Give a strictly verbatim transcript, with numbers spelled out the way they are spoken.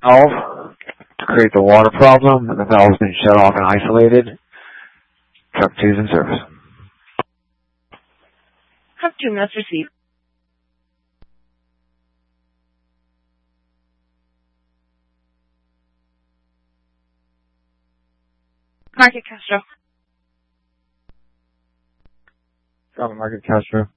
valve to create the water problem, and the valve's been shut off and isolated. Truck two is in service. Truck two must receive. Market Castro. Drop Market Castro.